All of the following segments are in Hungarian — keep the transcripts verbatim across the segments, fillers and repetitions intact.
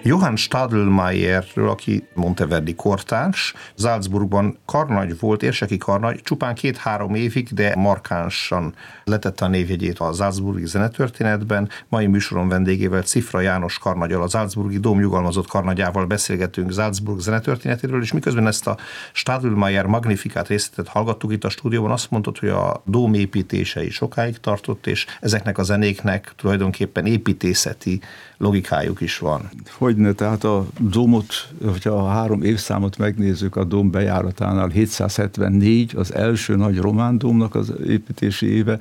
Johann Stadelmayerről, aki Monteverdi kortárs, Salzburgban karnagy volt, érseki karnagy, csupán két-három évig, de markánsan letette a névjegyét a salzburgi zenetörténetben. Mai műsoron vendégével Cifra János karnaggyal, a Salzburgi Dóm nyugalmazott karnagyával beszélgetünk Salzburg zenetörténetéről, és miközben ezt a Stadelmayer Magnificat részletet hallgattuk itt a stúdióban, azt mondtad, hogy a dóm építése is sokáig tartott, és ezeknek a zenéknek tulajdonképpen építészeti logikájuk is van. Hogyne, tehát a dómot, hogyha a három évszámot megnézzük, a dóm bejáratánál hétszázhetvennégy az első nagy román dómnak az építési éve,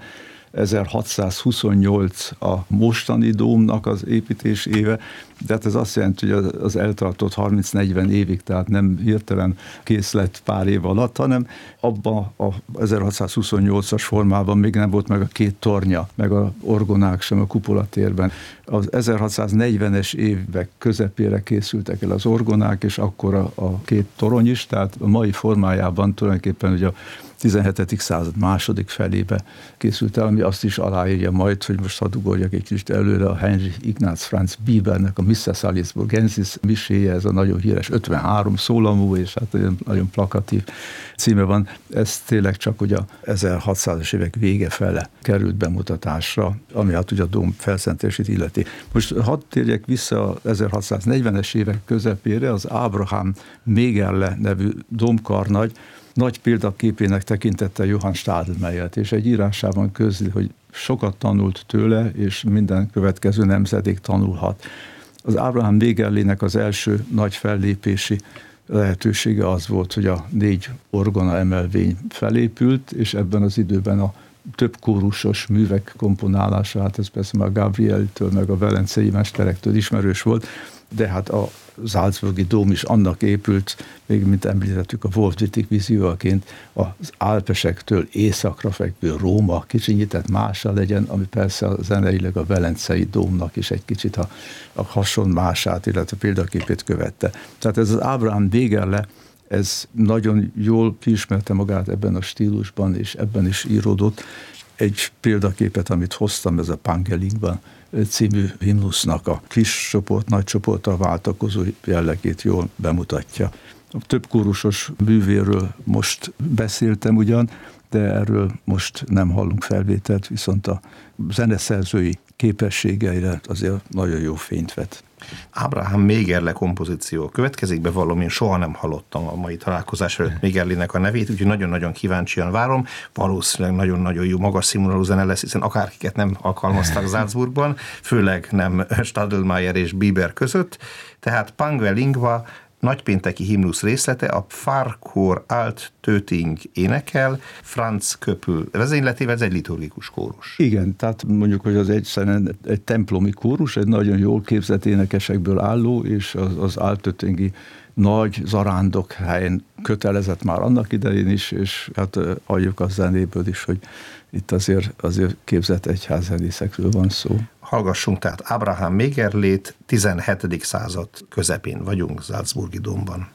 ezerhatszázhuszonnyolc a mostani dómnak az építési éve, de hát ez azt jelenti, hogy az eltartott harminc-negyven évig, tehát nem hirtelen kész lett pár év alatt, hanem abban a ezerhatszázhuszonnyolcas formában még nem volt meg a két tornya, meg a orgonák sem a kupolatérben. Az ezerhatszáznegyvenes évek közepére készültek el az orgonák, és akkor a, a két torony is, tehát a mai formájában tulajdonképpen ugye a tizenhetedik század második felébe készült el, ami azt is aláírja majd, hogy most hadd ugorjak egy kicsit előre, a Heinrich Ignaz Franz Biebernek a Missa Salzburgensis miséje, ez a nagyon híres ötvenhárom szólamú, és hát nagyon, nagyon plakatív címe van. Ez tényleg csak ugye a ezerhatszázas évek vége fele került bemutatásra, ami hát ugye a dóm felszentését illeti. Most hadd térjek vissza az ezerhatszáznegyvenes évek közepére, az Abraham Megerle nevű dómkarnagy nagy példaképének tekintette Johann Stadelmayert, és egy írásában közli, hogy sokat tanult tőle, és minden következő nemzedék tanulhat. Az Abraham Megerlének az első nagy fellépési lehetősége az volt, hogy a négy orgona emelvény felépült, és ebben az időben a több kórusos művek komponálása, hát ez persze már Gabrieltől, meg a velencei mesterektől ismerős volt, de hát a Salzburgi dóm is annak épült, még mint említettük a Wolfdietrich vízióaként, az Alpesektől északra fekvő Róma kicsinyített mása legyen, ami persze a zeneileg a velencei dómnak is egy kicsit a, a hasonmását, illetve példaképét követte. Tehát ez az Abraham Megerle, ez nagyon jól kiismerte magát ebben a stílusban, és ebben is íródott. Egy példaképet, amit hoztam, ez a Pangelingban című himnusznak a kis csoport, nagy csoporttal váltakozó jellegét jól bemutatja. A több kórusos művéről most beszéltem ugyan, de erről most nem hallunk felvételt, viszont a zeneszerzői képességeire azért nagyon jó fényt vet. Abraham Megerle kompozíció következik, bevallom, én soha nem hallottam a mai találkozás előtt Megerlének a nevét, úgyhogy nagyon-nagyon kíváncsian várom. Valószínűleg nagyon-nagyon jó, magas színvonalú zene lesz, hiszen akárkiket nem alkalmaztak Salzburgban, főleg nem Stadelmayer és Bieber között. Tehát Pange Lingva nagypénteki himnusz részlete, a Pfarrchor Alt Töting énekel, Franz Köppl vezényletével, ez egy liturgikus kórus. Igen, tehát mondjuk, hogy az egyszerűen egy templomi kórus, egy nagyon jól képzett énekesekből álló, és az, az Alt Tötingi nagy zarándok helyen kötelezett már annak idején is, és hát halljuk a zenéből is, hogy itt azért, azért képzett egyházzenészekről van szó. Hallgassunk tehát Abraham Megerlét, tizenhetedik század közepén vagyunk Salzburgi dómban.